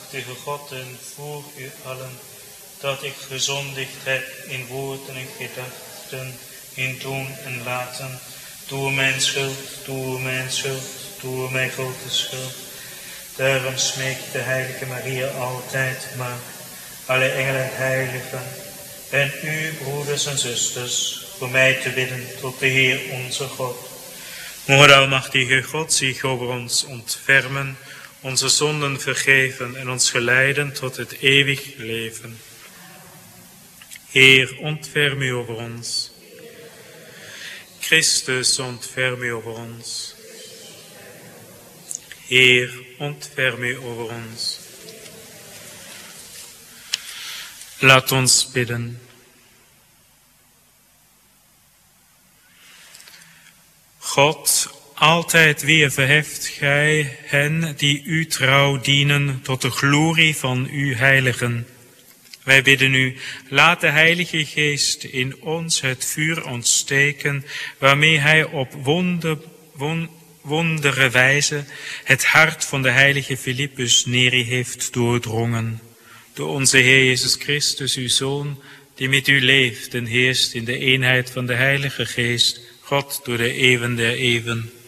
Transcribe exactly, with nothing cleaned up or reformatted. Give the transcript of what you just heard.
almachtige God en voor u allen, dat ik gezondigd heb in woorden en gedachten, in doen en laten, door mijn schuld, door mijn schuld, door mijn grote schuld. Daarom smeekt de heilige Maria altijd, maar alle engelen en heiligen, en u, broeders en zusters, voor mij te bidden tot de Heer onze God. Moge de almachtige God zich over ons ontfermen, onze zonden vergeven en ons geleiden tot het eeuwig leven. Heer, ontferm u over ons. Christus, ontferm u over ons. Heer, ontferm u over ons. Laat ons bidden. God, altijd weer verheft gij hen die u trouw dienen tot de glorie van uw heiligen. Wij bidden u, laat de Heilige Geest in ons het vuur ontsteken, waarmee hij op wonder, won, wondere wijze het hart van de heilige Philippus Neri heeft doordrongen. Door onze Heer Jezus Christus, uw Zoon, die met u leeft en heerst in de eenheid van de Heilige Geest, God door de eeuwen der eeuwen.